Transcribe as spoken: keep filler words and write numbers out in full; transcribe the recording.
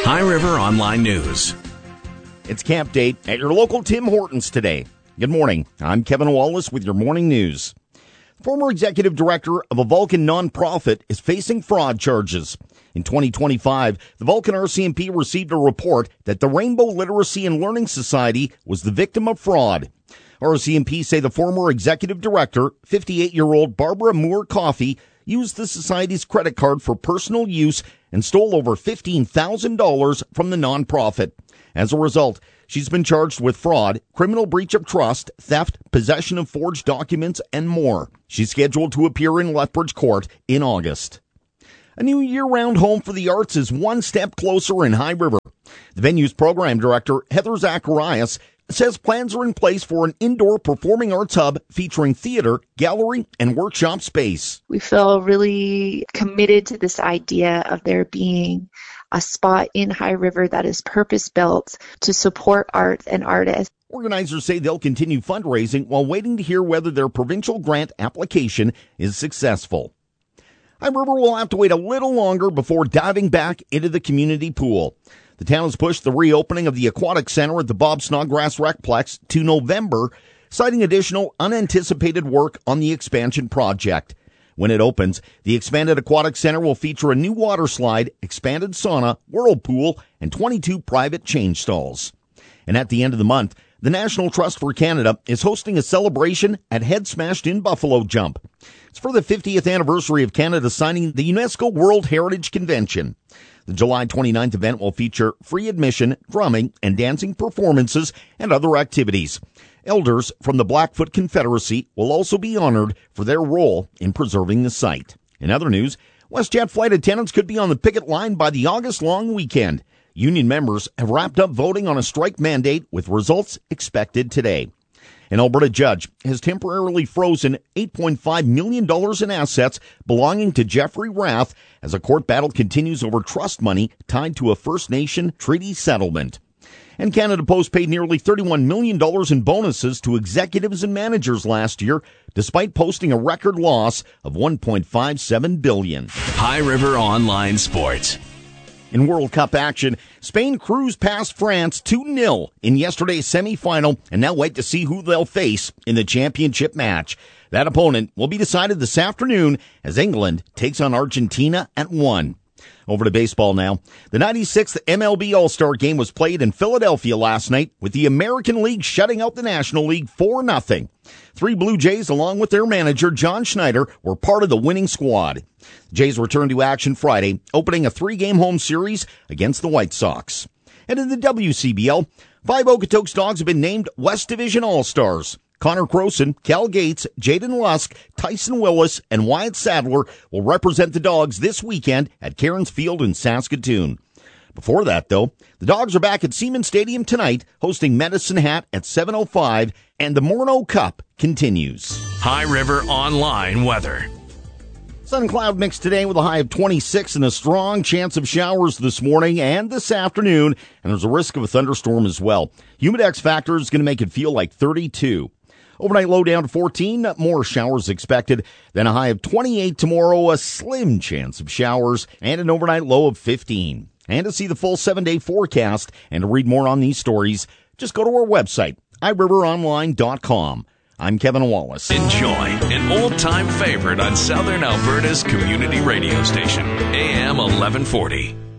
High River Online News. It's camp date at your local Tim Hortons today. Good morning. I'm Kevin Wallace with your morning news. Former executive director of a Vulcan nonprofit is facing fraud charges. In twenty twenty-five, the Vulcan R C M P received a report that the Rainbow Literacy and Learning Society was the victim of fraud. R C M P say the former executive director, fifty-eight-year-old Barbara Moore Coffey, used the society's credit card for personal use and stole over fifteen thousand dollars from the nonprofit. As a result, she's been charged with fraud, criminal breach of trust, theft, possession of forged documents, and more. She's scheduled to appear in Lethbridge Court in August. A new year-round home for the arts is one step closer in High River. The venue's program director, Heather Zacharias, says plans are in place for an indoor performing arts hub featuring theater, gallery, and workshop space. We feel really committed to this idea of there being a spot in High River that is purpose-built to support art and artists. Organizers say they'll continue fundraising while waiting to hear whether their provincial grant application is successful. High River will have to wait a little longer before diving back into the community pool. The town has pushed the reopening of the Aquatic Center at the Bob Snodgrass Recplex to November, citing additional unanticipated work on the expansion project. When it opens, the expanded Aquatic Center will feature a new water slide, expanded sauna, whirlpool, and twenty-two private change stalls. And at the end of the month, the National Trust for Canada is hosting a celebration at Head Smashed in Buffalo Jump. It's for the fiftieth anniversary of Canada signing the UNESCO World Heritage Convention. The July twenty-ninth event will feature free admission, drumming, and dancing performances and other activities. Elders from the Blackfoot Confederacy will also be honored for their role in preserving the site. In other news, WestJet flight attendants could be on the picket line by the August long weekend. Union members have wrapped up voting on a strike mandate with results expected today. An Alberta judge has temporarily frozen eight point five million dollars in assets belonging to Jeffrey Rath as a court battle continues over trust money tied to a First Nation treaty settlement. And Canada Post paid nearly thirty-one million dollars in bonuses to executives and managers last year, despite posting a record loss of one point five seven billion dollars. High River Online Sports. In World Cup action, Spain cruised past France two nil in yesterday's semifinal and now wait to see who they'll face in the championship match. That opponent will be decided this afternoon as England takes on Argentina at one. Over to baseball now. The ninety-sixth M L B All-Star Game was played in Philadelphia last night with the American League shutting out the National League four nothing. Three Blue Jays, along with their manager, John Schneider, were part of the winning squad. The Jays return to action Friday, opening a three-game home series against the White Sox. And in the W C B L, five Okotoks dogs have been named West Division All-Stars. Connor Croson, Cal Gates, Jaden Lusk, Tyson Willis, and Wyatt Sadler will represent the Dogs this weekend at Cairns Field in Saskatoon. Before that, though, the Dogs are back at Seaman Stadium tonight, hosting Medicine Hat at seven oh five, and the Morneau Cup continues. High River Online Weather. Sun and cloud mix today with a high of twenty-six and a strong chance of showers this morning and this afternoon, and there's a risk of a thunderstorm as well. Humidex factor is going to make it feel like thirty-two. Overnight low down to fourteen, more showers expected, then a high of twenty-eight tomorrow, a slim chance of showers, and an overnight low of fifteen. And to see the full seven-day forecast and to read more on these stories, just go to our website, i river online dot com. I'm Kevin Wallace. Enjoy an old-time favorite on Southern Alberta's community radio station, A M eleven forty.